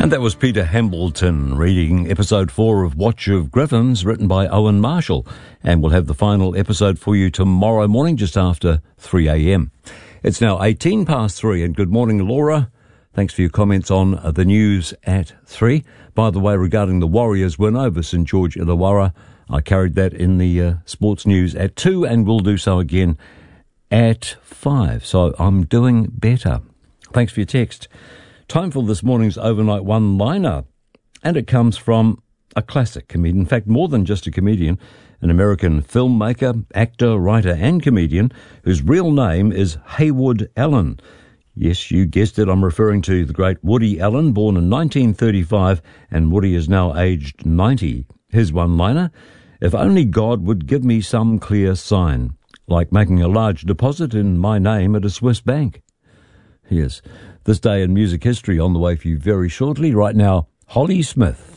And that was Peter Hambleton reading episode 4 of Watch of Griffins, written by Owen Marshall. And we'll have the final episode for you tomorrow morning, just after 3 a.m. It's now 18 past 3, and good morning, Laura. Thanks for your comments on the news at 3. By the way, regarding the Warriors win over St George Illawarra, I carried that in the sports news at 2, and will do so again at 5. So I'm doing better. Thanks for your text. Time for this morning's overnight one-liner, and it comes from a classic comedian. In fact, more than just a comedian, an American filmmaker, actor, writer and comedian whose real name is Haywood Allen. Yes, you guessed it, I'm referring to the great Woody Allen, born in 1935, and Woody is now aged 90. His one-liner: "If only God would give me some clear sign, like making a large deposit in my name at a Swiss bank." Yes, this day in music history on the way for you very shortly. Right now, Holly Smith.